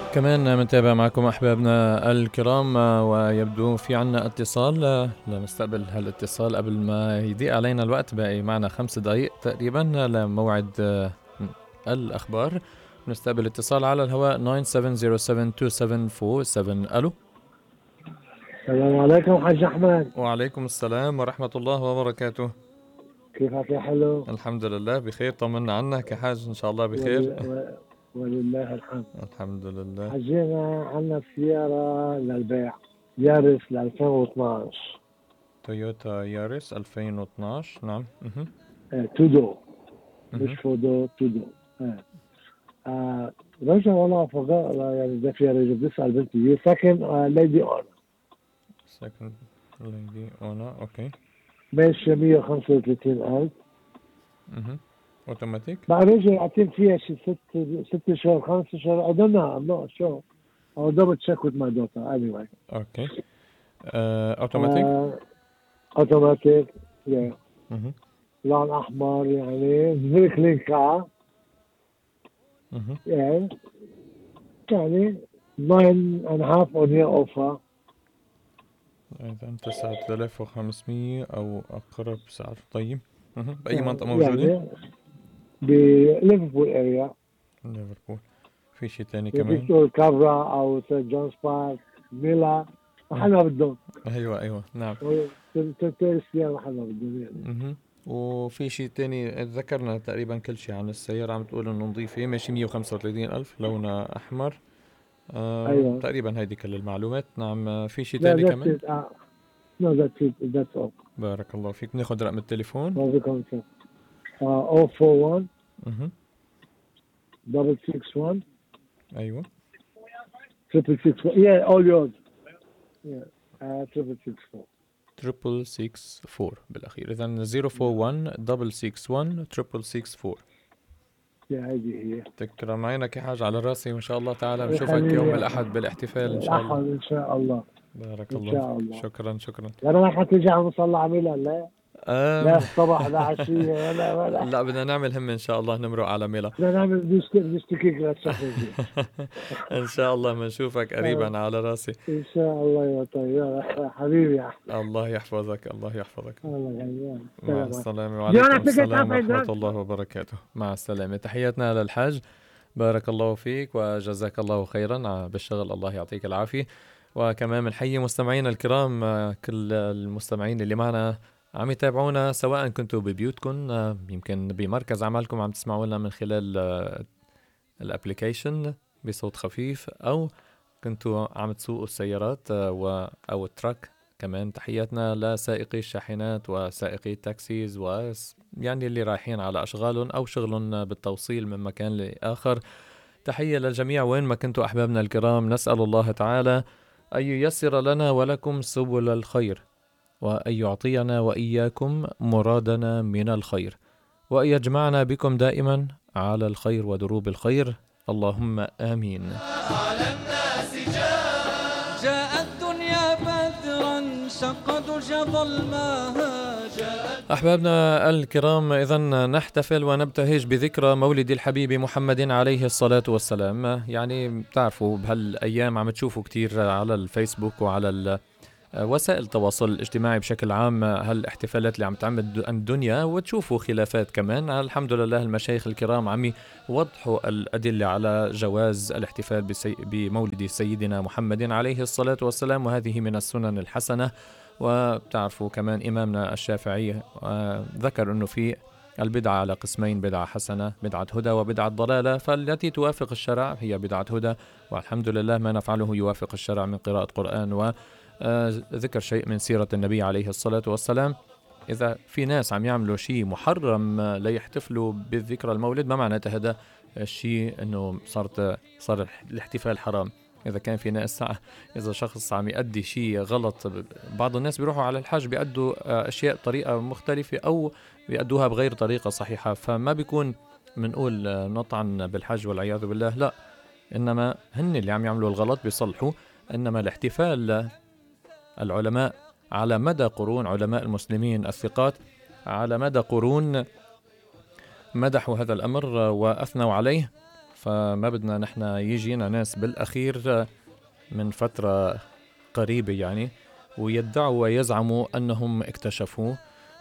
كمان منتابع معكم أحبابنا الكرام، ويبدو في عنا اتصال. لنستقبل هالاتصال قبل ما يضيق علينا الوقت. باقي معنا 5 دقايق تقريبا لموعد الأخبار. نستقبل اتصال على الهواء 97072747. ألو. السلام عليكم حاج أحمد. وعليكم السلام ورحمة الله وبركاته. كيفك يا حلو؟ الحمد لله بخير، طمنا عنك يا حاج. إن شاء الله بخير. ولله الحمد. الحمد لله. حجينا عنا سيارة للبيع، يارس ل 2012. تويوتا يارس 2012. نعم. تودو، مش فودو، تودو. رجع والله فقاء، يعني ده فيها رجل بيسأل بنتي سكن ليدي أونا. سكن ليدي أونا. أوكي. ماشية 135,000. اوتوماتيك. بقى رجع يعطيك فيها شي 6 شهور 5 شهور. I don't know. I'm not sure. I'll double check with my daughter anyway. اوكي. اوتوماتيك. اوتوماتيك. لون احمر، يعني very clean car. يعني 9.5 on your offer. إذا 9500 أو أقرب سعر. طيب. بأي منطقة موجودة؟ يعني بليفربول اريا. ليفربول. في شيء تاني كمان؟ فيك تقول كابرا أو سينت جونز بارك، ميلا، محلها بدهم. أيوة نعم. ترسيا محلها بدهم يعني. وفي شيء تاني ذكرنا تقريبا كل شيء عن السيارة. عم تقول إنه نظيفة، ماشي 135,000، لونها أحمر. أيوة. تقريبا هيدي كل المعلومات. نعم. في شيء تاني كمان؟ No, that's all. بارك الله فيك. ناخد رقم التليفون. 041 661. أيوة. 664. Yeah, all yours. Yeah. 664. 664 بالأخير. إذن 041 661 664. هذه هي. تكرم عينك يا حاج، على راسي. ما شاء الله تعالى. بشوفك يوم الأحد بالاحتفال إن شاء الله. إن شاء الله. بارك إن الله شاء فيك. الله. شكرا. أنا ما حتيجي على مصلى عميلة. لا لا الصبح لا عشية ولا لا، بدنا نعمل هم إن شاء الله، نمرق على ميلا. بدنا نعمل نشتكيك للشخص. إن شاء الله بنشوفك قريبا، على راسي. إن شاء الله يا طيب حبيبي يا أحمد. الله يحفظك. الله يحفظك. مع السلامة. وعليكم السلام ورحمة الله وبركاته. مع السلامة. تحياتنا للحاج. بارك الله فيك وجزاك الله خيرا بالشغل. الله يعطيك العافية. وكمان بنحيي مستمعينا الكرام، كل المستمعين اللي معنا عم يتابعونا، سواء كنتوا ببيوتكم، يمكن بمركز عملكم عم تسمعوا لنا من خلال الابليكيشن بصوت خفيف، أو كنتوا عم تسوقوا السيارات أو التراك. كمان تحياتنا لسائقي الشاحنات وسائقي التاكسيز، ويعني اللي رايحين على أشغالهم أو شغلهم بالتوصيل من مكان لآخر. تحية للجميع وين ما كنتوا أحبابنا الكرام. نسأل الله تعالى أن ييسر لنا ولكم سبل الخير، وأن يعطينا وإياكم مرادنا من الخير، وأن يجمعنا بكم دائما على الخير ودروب الخير. اللهم آمين. على الناس جاء الدنيا بدرا شق دجى ظلماها. أحبابنا الكرام، إذن نحتفل ونبتهج بذكرى مولد الحبيب محمد عليه الصلاة والسلام. يعني بتعرفوا بهالأيام عم تشوفوا كتير على الفيسبوك وعلى وسائل التواصل الاجتماعي بشكل عام هالاحتفالات اللي عم تعمل الدنيا، وتشوفوا خلافات كمان. الحمد لله المشايخ الكرام عم يوضحوا الأدلة على جواز الاحتفال بمولد سيدنا محمد عليه الصلاة والسلام، وهذه من السنن الحسنة. وبتعرفوا كمان إمامنا الشافعي ذكر أنه في البدعة على قسمين: بدعة حسنة، بدعة هدى، وبدعة ضلالة. فالتي توافق الشرع هي بدعة هدى، والحمد لله ما نفعله يوافق الشرع من قراءة قرآن وذكر شيء من سيرة النبي عليه الصلاة والسلام. إذا في ناس عم يعملوا شيء محرم ليحتفلوا بالذكرى المولد، ما معناته هذا الشيء أنه صار الاحتفال حرام. إذا كان في ناس، إذا شخص عم يؤدي شيء غلط، بعض الناس بيروحوا على الحج بيأدوا أشياء بطريقة مختلفة أو بيأدوها بغير طريقة صحيحة، فما بيكون منقول نطعن بالحج والعياذ بالله، لا، إنما هن اللي عم يعملوا الغلط بيصلحوا. إنما الاحتفال، العلماء على مدى قرون، علماء المسلمين الثقات على مدى قرون مدحوا هذا الأمر وأثنوا عليه. فما بدنا نحن يجينا ناس بالأخير من فترة قريبة يعني ويدعوا ويزعموا أنهم اكتشفوا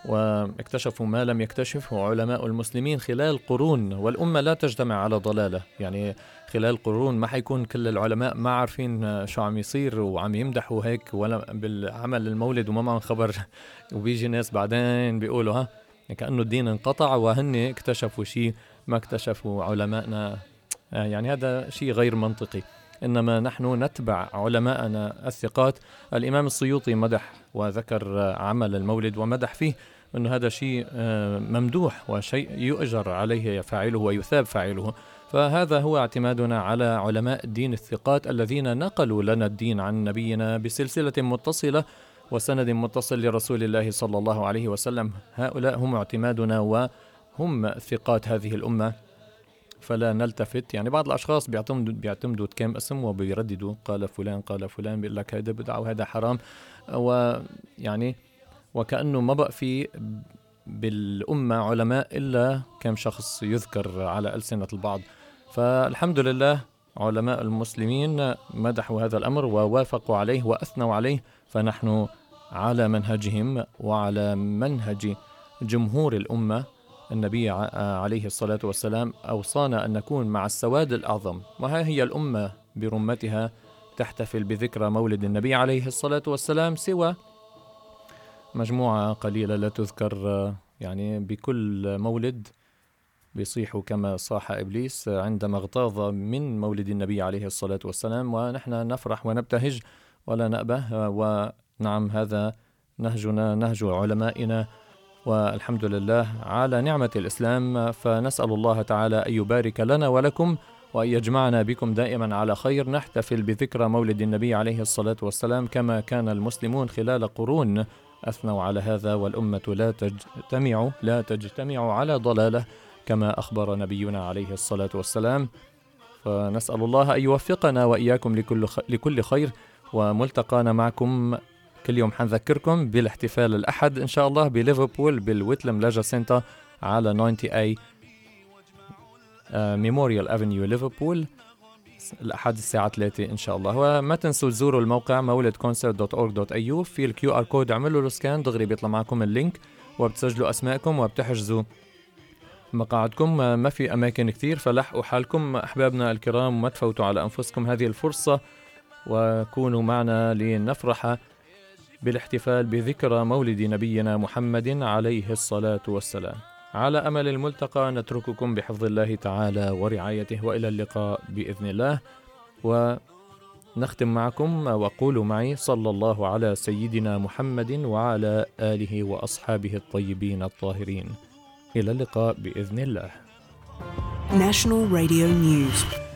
ما لم يكتشفه علماء المسلمين خلال قرون، والأمة لا تجتمع على ضلالة. يعني خلال قرون ما حيكون كل العلماء ما عارفين شو عم يصير وعم يمدحوا هيك ولا بالعمل المولد وما معهم خبر وبيجي ناس بعدين بيقولوا كأنه الدين انقطع وهن اكتشفوا شيء ما اكتشفوا علماءنا. يعني هذا شيء غير منطقي، إنما نحن نتبع علماءنا الثقات. الإمام السيوطي مدح وذكر عمل المولد ومدح فيه أنه هذا شيء ممدوح وشيء يؤجر عليه فاعله ويثاب فاعله. فهذا هو اعتمادنا على علماء الدين الثقات الذين نقلوا لنا الدين عن نبينا بسلسلة متصلة وسند متصل لرسول الله صلى الله عليه وسلم. هؤلاء هم اعتمادنا وهم ثقات هذه الأمة، فلا نلتفت. يعني بعض الأشخاص بيعتمدوا كم اسم وبيرددوا قال فلان قال فلان، بيقول لك هذا بدعة وهذا حرام، ويعني وكأنه ما بقى في بالأمة علماء إلا كم شخص يذكر على ألسنة البعض. فالحمد لله علماء المسلمين مدحوا هذا الأمر ووافقوا عليه وأثنوا عليه، فنحن على منهجهم وعلى منهج جمهور الأمة. النبي عليه الصلاة والسلام أوصانا أن نكون مع السواد الأعظم، وها هي الأمة برمتها تحتفل بذكرى مولد النبي عليه الصلاة والسلام، سوى مجموعة قليلة لا تذكر. يعني بكل مولد بيصيحوا كما صاح إبليس عندما اغتاظ من مولد النبي عليه الصلاة والسلام، ونحن نفرح ونبتهج ولا نأبه. ونعم هذا نهجنا نهج علمائنا، والحمد لله على نعمة الإسلام. فنسأل الله تعالى أن يبارك لنا ولكم وأن يجمعنا بكم دائما على خير، نحتفل بذكرى مولد النبي عليه الصلاة والسلام كما كان المسلمون خلال قرون أثنوا على هذا، والأمة لا تجتمع على ضلالة كما أخبر نبينا عليه الصلاة والسلام. فنسأل الله أن يوفقنا وإياكم لكل خير. وملتقانا معكم كل يوم حنذكركم بالاحتفال الأحد إن شاء الله بليفربول بالويتلم لاجا سنتر على 90A ميموريال أفنيو ليفربول الأحد الساعة 3 إن شاء الله. وما تنسوا تزوروا الموقع mawlidconcert.org.au، في الكيو آر كود اعملوا له سكان دغري بيطلع معكم اللينك وبتسجلوا أسماءكم وبتحجزوا مقاعدكم. ما في أماكن كتير فلحقوا حالكم أحبابنا الكرام، وما تفوتوا على أنفسكم هذه الفرصة وكونوا معنا لنفرح بالاحتفال بذكرى مولد نبينا محمد عليه الصلاة والسلام. على أمل الملتقى نترككم بحفظ الله تعالى ورعايته، وإلى اللقاء بإذن الله. ونختم معكم وقولوا معي صلى الله على سيدنا محمد وعلى آله وأصحابه الطيبين الطاهرين. إلى اللقاء بإذن الله. National Radio News.